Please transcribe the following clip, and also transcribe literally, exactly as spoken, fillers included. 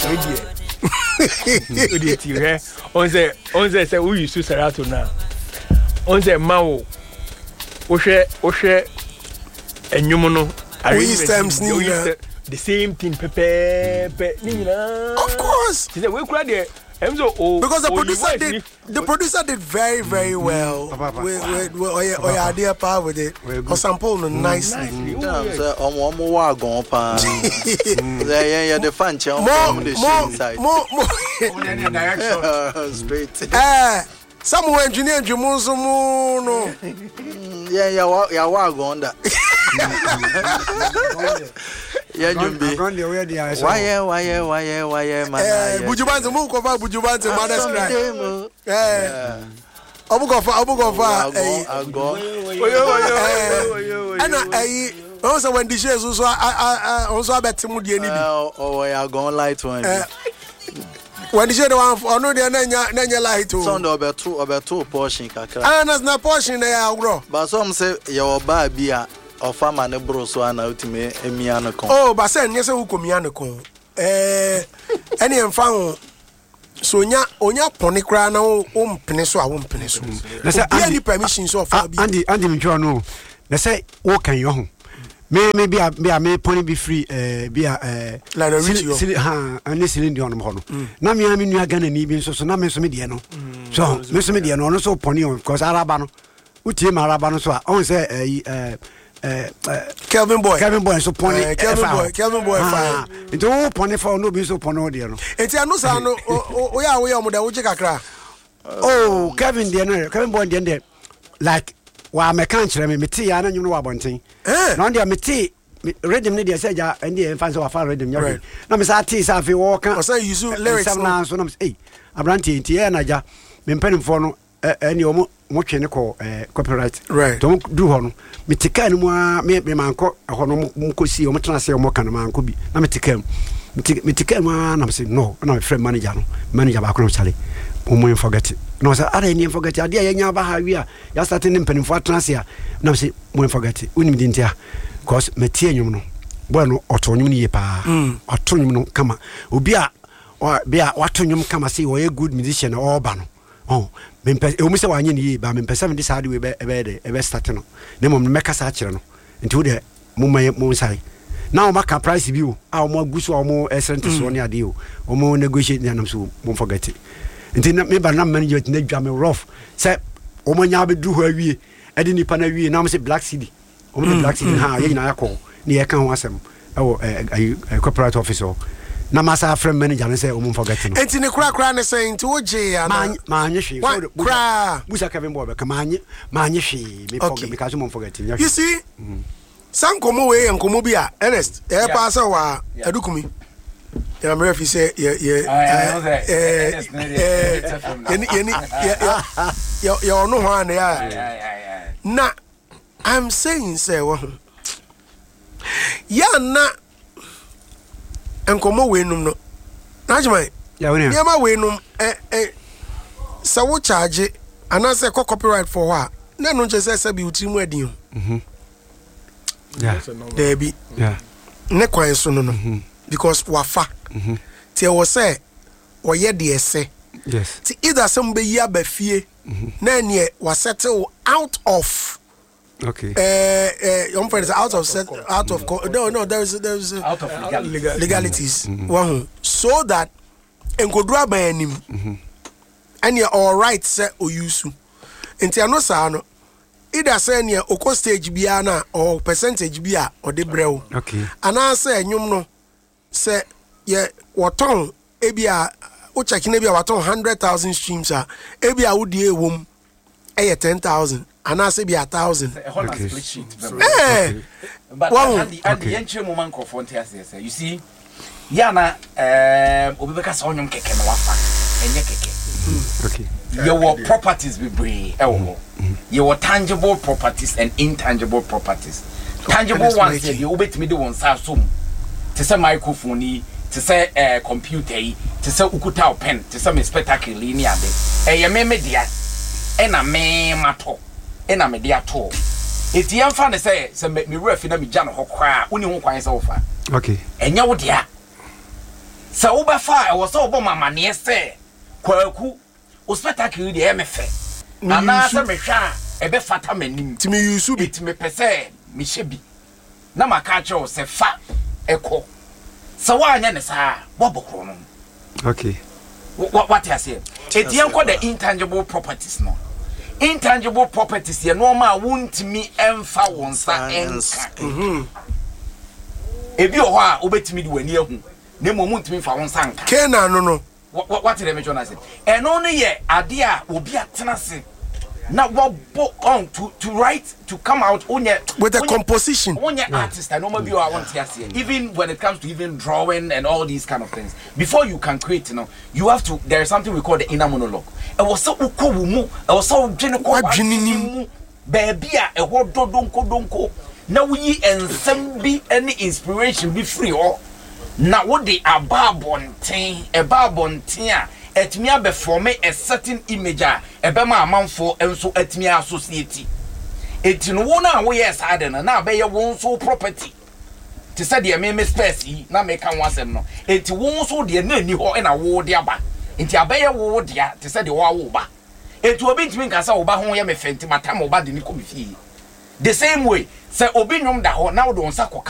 Odi ti re. On say on say say we use Serato now. On say ma wo. Wo hwe wo hwe enyum no. We stems ni the same thing pepe ni na. Of course. She said we could there. Oh, because the oh, producer did the producer did very very well with with with oh yeah idea power with it or sample nicely. So omo omo wa gon pa. Yeah yeah the fan che omo the inside. More more direction straight. Eh some engineer Jumunso no. Yeah yeah ya wa gon da. Yeah, Jumbi. Why, why, why, why, man? Eh, Bujubanze, move over Bujubanze, mother's cry. Eh, Abu Gofa, Abu Gofa. Eh, and I also when the shares also, I also bet some money. Oh, I are going light one. When the share one, I know they are light too. Sound about two, about two portion. Ah, that's not portion there, bro. But some say your baby. Or farmer ne bro so ana utime emiano kon. Oh, but say nyese hu komiano kon. Eh, eni emfa ho so nya onya pone kra na wo mpene so a wo mpene so. Na say any permission so for bi. Andi andi mtwa no. Na say wo kan yo ho. Me me bia bia me pone bi free eh bia eh la reach yo. Ha, ani silindi on mo ho no. Na me ami nua Ghana ni bi nso so na me so me de no. So, me so me de no no so pone on because araba no. Utie ma araba no so a on say eh eh Kelvin boy Kelvin boy so pony uh, Kelvin boy Kelvin boy fine it all pony for no be so pony there no enti anu sa no o ya we am da wo kakra oh Kelvin there no Kelvin boy there like wa me kan kire me meti ya na nyum no wa bonten na there meti rhythm ne there say ja and there fan so wa fa rhythm nya na me sa ti sa fe wo kan o say use lyrics na so na me eh abranti enti ya na ja me mpanim fo no eni o mo mo twene ko eh copyright right to do ho no metika ni mo me me manko ho no mo kosi o mo tena se o mo kan manko bi na metika metika ma na me say no na me friend manager no manager ba ko no chale mo mo forget no say ara ni forget ade ya nya ba ha wi a ya start ni mpanim fo tena se a na me say mo forget unim di ntia cause metie nyum no bo no oto nyum ni ye pa oto nyum no kama obi a bia wato nyum kama say o ye good musician o ba no oh me pese e o mi se wanye ni ba me pese me de sade we be be de e be start no na mo me kasa akire no nti wo de mo ma mo sai na o maka price bi o a o mo aguso o mo esrente so ne ade o o mo negotiate na nam so mo forget it nti na me ba na manager na dwa me rough say o mo nya be du ho awie e de nipa na wie na mo say black city o mo black city ha ye nyina yakọ ne ye kan ho asem e wo corporate officer na masa friend manager ne say o mo forget no enti ne kra kra ne say enti wo je ya na ma anye hwe so kra busa Kevin boy ka ma anye ma anye hwe me forget because mo forget you see sankomo we yankomo bi a Ernest e pa sa wa adukumi ya me refi say ye ye eh ye ye ye ye ono ho an ya na I'm saying say wo ya na enkomo we num no najman ya woni ya ma we num eh eh sa wo charge ana say copyright for what na no nche say say bi utimu adin mhm yeah there be yeah ne kwan so no no because wafa mhm ti e wo say wo ye de ese yes ti either some be ya ba fie na ne wa settle out of okay eh eh your friend is out of set, out of no no there is there is out of legal, legalities one so that enkodura ban nim and you all right say oyusu enti ano sa no either say ne okọ stage bia na or percentage bia or de brew okay ana say nyum no say ye woton ebia o check na bia woton one hundred thousand streams a ebia wo die ewom eh ten thousand ana say be a thousand a whole split sheet eh but and the and the entry moment confront here say you see ya na um obi be ka say onyom keke na wafa enye keke okay your properties be brave e wo your tangible properties and intangible properties tangible ones dey obetimi de won sa so to say microphone to say eh computer to say ukuta pen to say me spectacle ni ade e ye me media e na me mato e na me dia to eti yamfa ne say say me refi na me gya no hokra uni ho kwan say wo fa okay enya wo dia sa wo ba fa e wo so obo mama ne se kwaku o spectacle de e me fe ana se me hwa e be fata manim timi yusu bi timi pese me hyebi na maka che o se fa eko sa wa anya ne sa bobokro no okay what what you say etian ko the intangible properties no intangible properties ye no ma wontimi emfa wonsa enka mhm ebi o ho a obetimi di wani ahu na mo muntimi fa wonsa nka kena no no what what did me join say e no ne ye ade a obi atena se na what on to to write to come out onye with a composition onye artist I know maybe I want to say even when it comes to even drawing and all these kind of things before you can create you know you have to there is something we call the inner monologue e was so uko mu e was so dwene ko dwene baby a e ho dodonko donko na wuyi ensem bi any inspiration be free or na wo de ababonten e babonten a etimi abe form a certain image a ebe ma amanfo enso etimi associate eti no wo na wo yes ade na na be ye wo nso property ti said de me me space yi na me kan wasem no eti wo nso de na ni ho na wo de aba enti abe ye wo de a ti said de wo awo ba eti obi ntimi nkasa wo ba ho ye me fenti matam wo ba de ni komifie the same way say obi nwom da ho na wo do nsa